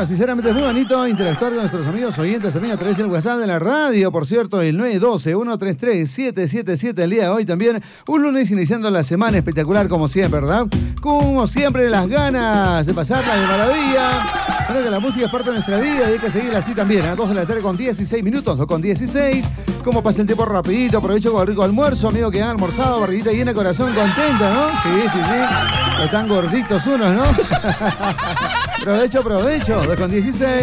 sinceramente es muy bonito interactuar con nuestros amigos oyentes también a través del WhatsApp de la radio, por cierto, el 912-133-777 el día de hoy también, un lunes iniciando la semana espectacular como siempre, ¿verdad? Como siempre, las ganas de pasarla de maravilla. Creo que la música es parte de nuestra vida y hay que seguirla así también, a 2 de la tarde con 16 minutos, 2 con 16. Cómo pasa el tiempo rapidito, aprovecho con el rico almuerzo, amigo que han almorzado, barriguita llena, corazón contento, ¿no? Sí. Están gorditos unos, ¿no? Provecho, 2 con 16.